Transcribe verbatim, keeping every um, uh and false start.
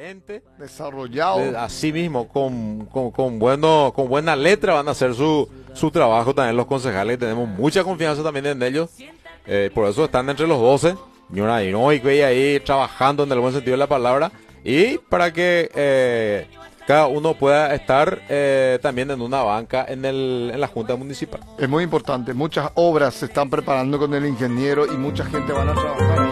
claramente, desarrollado, de, así mismo, con, con, con, bueno, con buena letra van a hacer su, su trabajo también los concejales. Tenemos mucha confianza también en ellos, eh, por eso están entre los doce, y una heroica y ahí trabajando en el buen sentido de la palabra, y para que eh, cada uno pueda estar eh, también en una banca en, el, en la Junta Municipal. es muy importante. Muchas obras se están preparando con el ingeniero y mucha gente van a trabajar.